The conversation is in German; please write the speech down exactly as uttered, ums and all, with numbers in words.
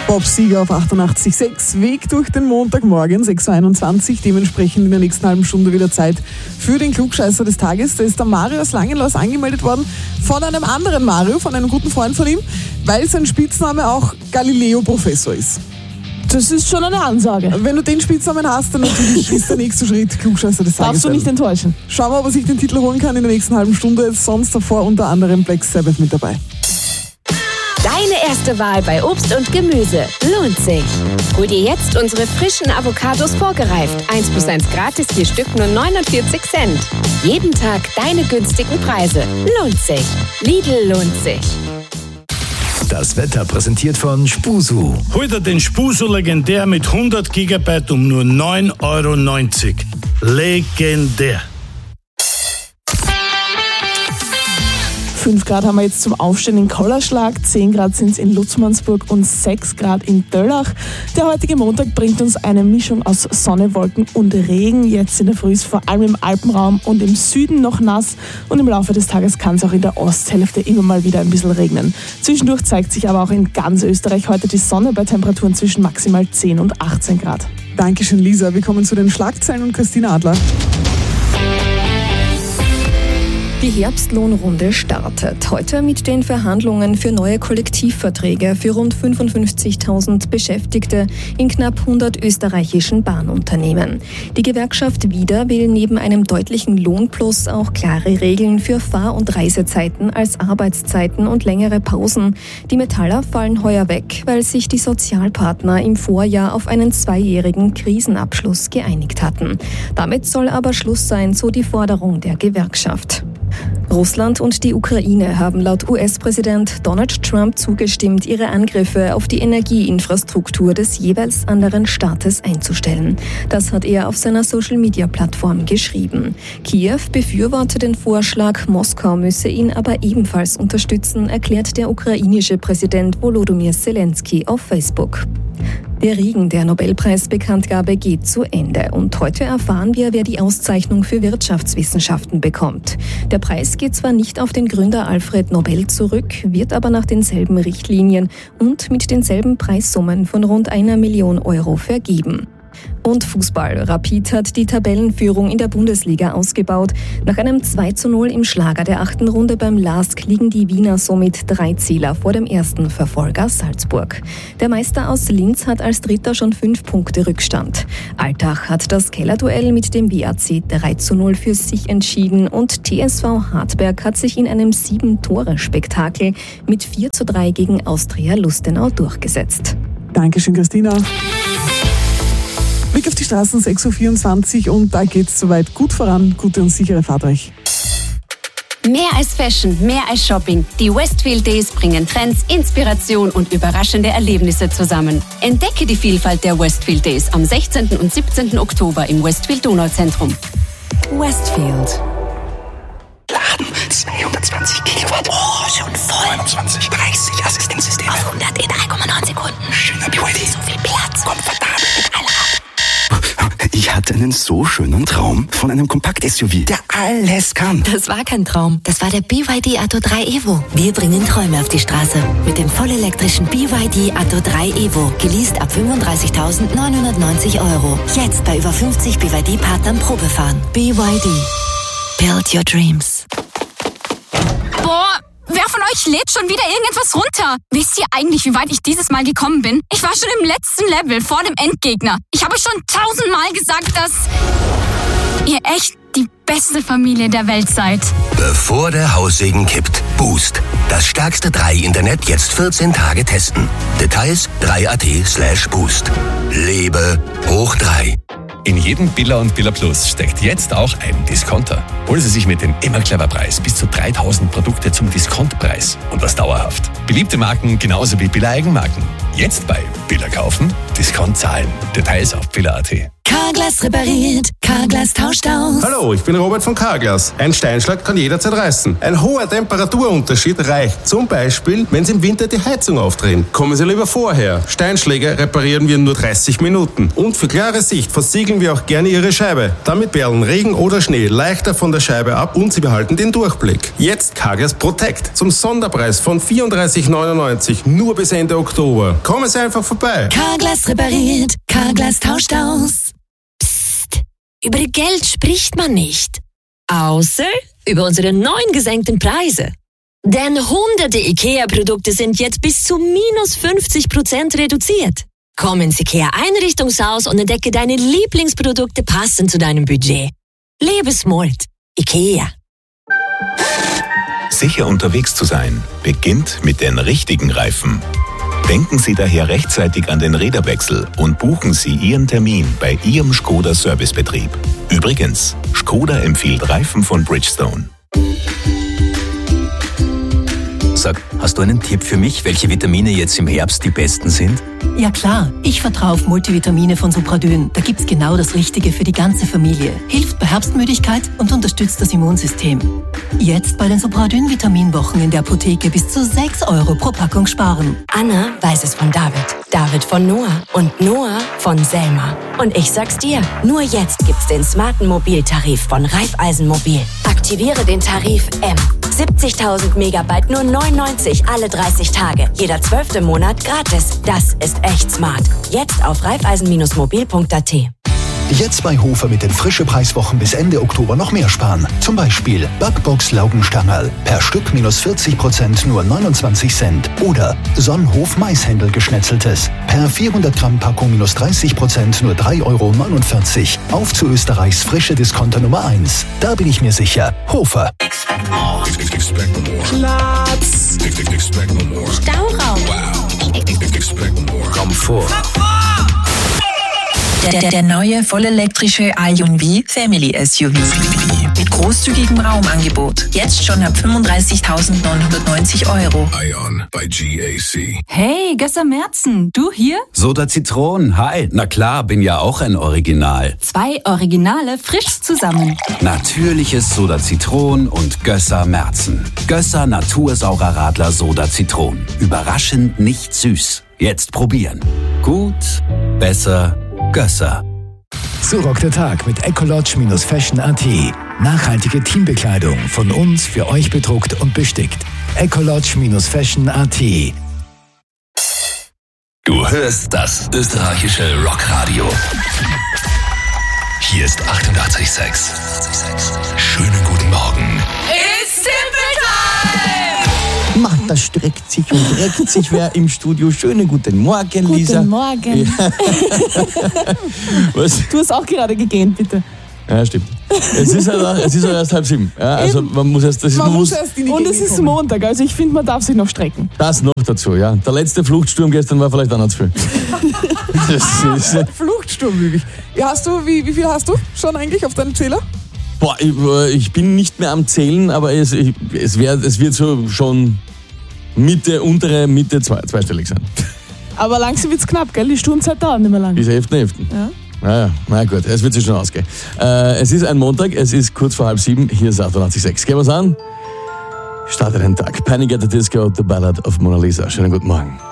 Bob-Sieger auf achtundachtzig Komma sechs. Weg durch den Montagmorgen, sechs Uhr einundzwanzig. Dementsprechend in der nächsten halben Stunde wieder Zeit für den Klugscheißer des Tages. Da ist der Mario aus Langenlaus angemeldet worden von einem anderen Mario, von einem guten Freund von ihm, weil sein Spitzname auch Galileo-Professor ist. Das ist schon eine Ansage. Wenn du den Spitznamen hast, dann natürlich ist der nächste Schritt Klugscheißer des Tages. Darfst du nicht enttäuschen. Schauen wir, ob er sich den Titel holen kann in der nächsten halben Stunde. Sonst davor unter anderem Black Sabbath mit dabei. Deine erste Wahl bei Obst und Gemüse lohnt sich. Hol dir jetzt unsere frischen Avocados vorgereift. eins plus eins gratis, vier Stück nur neunundvierzig Cent. Jeden Tag deine günstigen Preise. Lohnt sich. Lidl lohnt sich. Das Wetter präsentiert von Spusu. Hol dir den Spusu Legendär mit hundert Gigabyte um nur neun Euro neunzig. Legendär. fünf Grad haben wir jetzt zum Aufstehen in Kollerschlag, zehn Grad sind es in Lutzmannsburg und sechs Grad in Döllach. Der heutige Montag bringt uns eine Mischung aus Sonne, Wolken und Regen. Jetzt in der Früh ist vor allem im Alpenraum und im Süden noch nass und im Laufe des Tages kann es auch in der Osthälfte immer mal wieder ein bisschen regnen. Zwischendurch zeigt sich aber auch in ganz Österreich heute die Sonne bei Temperaturen zwischen maximal zehn und achtzehn Grad. Dankeschön, Lisa. Wir kommen zu den Schlagzeilen und Christina Adler. Die Herbstlohnrunde startet heute mit den Verhandlungen für neue Kollektivverträge für rund fünfundfünfzigtausend Beschäftigte in knapp hundert österreichischen Bahnunternehmen. Die Gewerkschaft Wieder will neben einem deutlichen Lohnplus auch klare Regeln für Fahr- und Reisezeiten als Arbeitszeiten und längere Pausen. Die Metaller fallen heuer weg, weil sich die Sozialpartner im Vorjahr auf einen zweijährigen Krisenabschluss geeinigt hatten. Damit soll aber Schluss sein, so die Forderung der Gewerkschaft. Russland und die Ukraine haben laut U S-Präsident Donald Trump zugestimmt, ihre Angriffe auf die Energieinfrastruktur des jeweils anderen Staates einzustellen. Das hat er auf seiner Social-Media-Plattform geschrieben. Kiew befürworte den Vorschlag, Moskau müsse ihn aber ebenfalls unterstützen, erklärt der ukrainische Präsident Volodymyr Zelensky auf Facebook. Der Regen der Nobelpreisbekanntgabe geht zu Ende und heute erfahren wir, wer die Auszeichnung für Wirtschaftswissenschaften bekommt. Der Preis geht zwar nicht auf den Gründer Alfred Nobel zurück, wird aber nach denselben Richtlinien und mit denselben Preissummen von rund einer Million Euro vergeben. Und Fußball. Rapid hat die Tabellenführung in der Bundesliga ausgebaut. Nach einem zwei zu null im Schlager der achten Runde beim LASK liegen die Wiener somit drei Zähler vor dem ersten Verfolger Salzburg. Der Meister aus Linz hat als Dritter schon fünf Punkte Rückstand. Altach hat das Kellerduell mit dem W A C drei zu null für sich entschieden und T S V Hartberg hat sich in einem sieben-Tore-Spektakel mit vier zu drei gegen Austria Lustenau durchgesetzt. Dankeschön, Christina. Blick auf die Straßen, sechs Uhr vierundzwanzig und da geht's soweit gut voran. Gute und sichere Fahrt euch. Mehr als Fashion, mehr als Shopping. Die Westfield Days bringen Trends, Inspiration und überraschende Erlebnisse zusammen. Entdecke die Vielfalt der Westfield Days am sechzehnten und siebzehnten Oktober im Westfield Donauzentrum. Westfield. Laden zweihundertzwanzig Kilowatt. Oh, schon voll. neunundzwanzig, dreißig Assistenzsysteme. Auf hundert in drei Komma neun Sekunden. Schöner B Y D. So viel Platz. Komfortabel mit aller. Ich hatte einen so schönen Traum von einem Kompakt-S U V, der alles kann. Das war kein Traum. Das war der B Y D Atto drei Evo. Wir bringen Träume auf die Straße. Mit dem vollelektrischen B Y D Atto drei Evo. Geleast ab fünfunddreißigtausendneunhundertneunzig Euro. Jetzt bei über fünfzig B Y D-Partnern Probefahren. B Y D. Build your dreams. Boah, wer von euch lädt schon wieder irgendetwas runter? Wisst ihr eigentlich, wie weit ich dieses Mal gekommen bin? Ich war schon im letzten Level, vor dem Endgegner. Ich habe euch schon tausendmal gesagt, dass ihr echt die beste Familie der Welt seid. Bevor der Haussegen kippt, Boost. Das stärkste drei Internet jetzt vierzehn Tage testen. Details drei Punkt at slash boost. Lebe hoch drei. In jedem Billa und Billa Plus steckt jetzt auch ein Discounter. Holen Sie sich mit dem Immer-Clever-Preis bis zu dreitausend Produkte zum Diskontpreis und das dauerhaft. Beliebte Marken genauso wie Billa-Eigenmarken. Jetzt bei Billa kaufen, Discount zahlen. Details auf Billa Punkt at. Carglass repariert, Carglass tauscht aus. Hallo, ich bin Robert von Carglass. Ein Steinschlag kann jederzeit reißen. Ein hoher Temperaturunterschied reicht zum Beispiel, wenn Sie im Winter die Heizung aufdrehen. Kommen Sie lieber vorher. Steinschläge reparieren wir in nur dreißig Minuten. Und für klare Sicht versiegeln wir auch gerne Ihre Scheibe. Damit perlen Regen oder Schnee leichter von der Scheibe ab und Sie behalten den Durchblick. Jetzt Carglass Protect zum Sonderpreis von vierunddreißig neunundneunzig nur bis Ende Oktober. Kommen Sie einfach vorbei. Carglass repariert, Carglass tauscht aus. Psst, über Geld spricht man nicht. Außer über unsere neuen gesenkten Preise. Denn hunderte IKEA-Produkte sind jetzt bis zu minus fünfzig Prozent reduziert. Komm ins IKEA Einrichtungshaus und entdecke deine Lieblingsprodukte passend zu deinem Budget. Lebe smart. IKEA. Sicher unterwegs zu sein, beginnt mit den richtigen Reifen. Denken Sie daher rechtzeitig an den Räderwechsel und buchen Sie Ihren Termin bei Ihrem Skoda Servicebetrieb. Übrigens, Skoda empfiehlt Reifen von Bridgestone. Sag, hast du einen Tipp für mich, welche Vitamine jetzt im Herbst die besten sind? Ja klar, ich vertraue auf Multivitamine von Supradyn. Da gibt's genau das Richtige für die ganze Familie. Hilft bei Herbstmüdigkeit und unterstützt das Immunsystem. Jetzt bei den Supradyn-Vitaminwochen in der Apotheke bis zu sechs Euro pro Packung sparen. Anna weiß es von David, David von Noah und Noah von Selma. Und ich sag's dir, nur jetzt gibt's den smarten Mobiltarif von Raiffeisenmobil. Aktiviere den Tarif M. siebzigtausend Megabyte nur neunundneunzig alle dreißig Tage. Jeder zwölfte Monat gratis. Das ist echt smart. Jetzt auf raiffeisen mobil punkt a t. Jetzt bei Hofer mit den frische Preiswochen bis Ende Oktober noch mehr sparen. Zum Beispiel Backbox Laugenstangerl. Per Stück minus vierzig Prozent nur neunundzwanzig Cent. Oder Sonnenhof Maishändel geschnetzeltes. Per vierhundert Gramm Packung minus dreißig Prozent nur drei Euro neunundvierzig. Auf zu Österreichs frische Discounter Nummer eins. Da bin ich mir sicher. Hofer. Platz. Stauraum. Komfort. Der, der, der neue vollelektrische Ion V Family S U V mit großzügigem Raumangebot. Jetzt schon ab fünfunddreißigtausendneunhundertneunzig Euro. Ion bei G A C. Hey, Gösser Merzen, du hier? Soda Zitron, hi. Na klar, bin ja auch ein Original. Zwei Originale frisch zusammen. Natürliches Soda Zitron und Gösser Merzen. Gösser Natursaurer Radler Soda Zitron. Überraschend nicht süß. Jetzt probieren. Gut, besser, Gösser. So rockt der Tag mit ecolodge-fashion punkt a t. Nachhaltige Teambekleidung von uns für euch bedruckt und bestickt. ecolodge-fashion punkt a t. Du hörst das österreichische Rockradio. Hier ist achtundachtzig Komma sechs. Schönen guten Morgen. It's Simple Time! Mann, da streckt sich und reckt sich wer im Studio. Schönen guten Morgen, Lisa. Guten Morgen. Ja. Was? Du hast auch gerade gegähnt, bitte. Ja, stimmt. Es ist halt, es ist halt erst halb sieben. Ja, also man muss erst, das ist, man man muss erst in die Und es ist kommen. Montag, also ich finde, man darf sich noch strecken. Das noch dazu, ja. Der letzte Fluchtsturm gestern war vielleicht auch noch zu viel. Das ist Fluchtsturm, wirklich. Ja, hast du, wie, wie viel hast du schon eigentlich auf deinem Zähler? Boah, ich, ich bin nicht mehr am Zählen, aber es, ich, es, wär, es wird so schon Mitte, untere Mitte zwei, zweistellig sein. Aber langsam wird's knapp, gell? Die Stundzeit dauert nicht mehr lang. Bis elften elften Ja. Naja, na gut, es wird sich schon ausgehen. Äh, es ist ein Montag, es ist kurz vor halb sieben, hier ist achtundachtzig Komma sechs. Gehen wir's an. Starte den Tag. Panic at the Disco, The Ballad of Mona Lisa. Schönen guten Morgen.